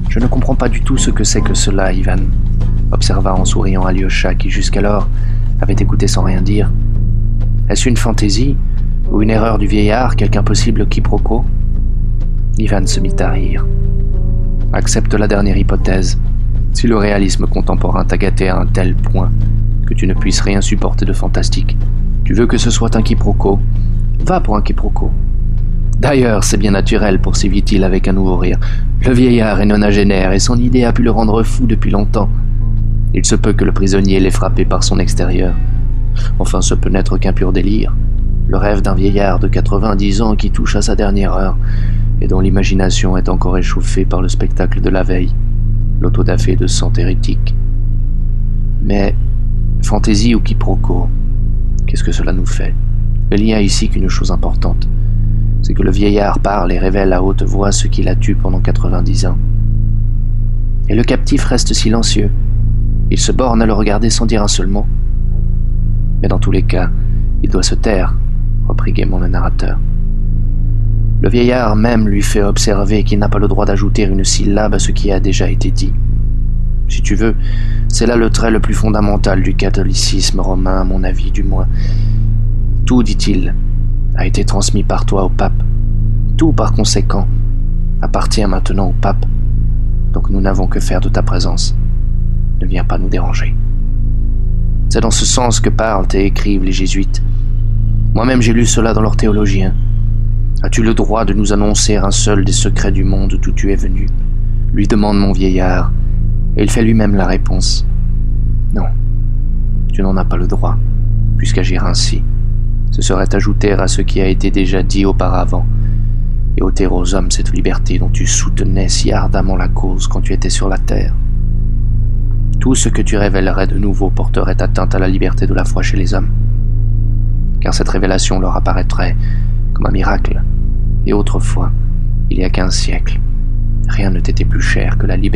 « Je ne comprends pas du tout ce que c'est que cela, Ivan », observa en souriant Alyosha, qui jusqu'alors avait écouté sans rien dire. « Est-ce une fantaisie ou une erreur du vieillard, quelque impossible quiproquo ?» Ivan se mit à rire. « Accepte la dernière hypothèse. Si le réalisme contemporain t'a gâté à un tel point que tu ne puisses rien supporter de fantastique, tu veux que ce soit un quiproquo, va pour un quiproquo. D'ailleurs, c'est bien naturel, poursuivit-il avec un nouveau rire. Le vieillard est nonagénaire et son idée a pu le rendre fou depuis longtemps. Il se peut que le prisonnier l'ait frappé par son extérieur. Enfin, ce peut n'être qu'un pur délire. Le rêve d'un vieillard de 90 ans qui touche à sa dernière heure et dont l'imagination est encore échauffée par le spectacle de la veille, l'autodafé de sang hérétique. Mais, fantaisie ou quiproquo, qu'est-ce que cela nous fait? Il n'y a ici qu'une chose importante, c'est que le vieillard parle et révèle à haute voix ce qui l'a tué pendant 90 ans. Et le captif reste silencieux. Il se borne à le regarder sans dire un seul mot. Mais dans tous les cas, il doit se taire, reprit gaiement le narrateur. Le vieillard même lui fait observer qu'il n'a pas le droit d'ajouter une syllabe à ce qui a déjà été dit. Si tu veux, c'est là le trait le plus fondamental du catholicisme romain, à mon avis du moins. Tout, dit-il, a été transmis par toi au pape. Tout, par conséquent, appartient maintenant au pape. Donc nous n'avons que faire de ta présence. Ne viens pas nous déranger. C'est dans ce sens que parlent et écrivent les jésuites. Moi-même j'ai lu cela dans leurs théologiens. As-tu le droit de nous annoncer un seul des secrets du monde d'où tu es venu ? Lui demande mon vieillard, et il fait lui-même la réponse. Non, tu n'en as pas le droit, puisqu'agir ainsi, ce serait ajouter à ce qui a été déjà dit auparavant, et ôter aux hommes cette liberté dont tu soutenais si ardemment la cause quand tu étais sur la terre. Tout ce que tu révélerais de nouveau porterait atteinte à la liberté de la foi chez les hommes, car cette révélation leur apparaîtrait comme un miracle, et autrefois, il y a 15 siècles, rien ne t'était plus cher que la liberté